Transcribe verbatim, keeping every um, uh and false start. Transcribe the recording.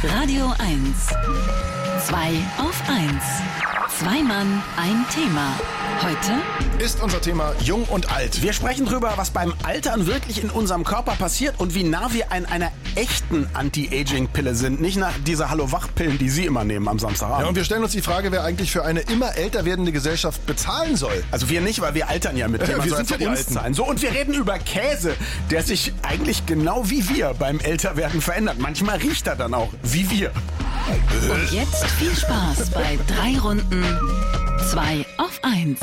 Radio eins. Zwei auf eins. Zwei Mann, ein Thema. Heute ist unser Thema Jung und Alt. Wir sprechen drüber, was beim Altern wirklich in unserem Körper passiert und wie nah wir an einer echten Anti-Aging-Pille sind. Nicht nach dieser Hallo-Wach-Pillen, die Sie immer nehmen am Samstagabend. Ja, und wir stellen uns die Frage, wer eigentlich für eine immer älter werdende Gesellschaft bezahlen soll. Also wir nicht, weil wir altern ja mit dem. Ja, wir sind ja die uns Alten. Sein. So, und wir reden über Käse, der sich eigentlich genau wie wir beim Älterwerden verändert. Manchmal riecht er dann auch wie wir. und jetzt viel Spaß bei drei Runden. Zwei auf eins.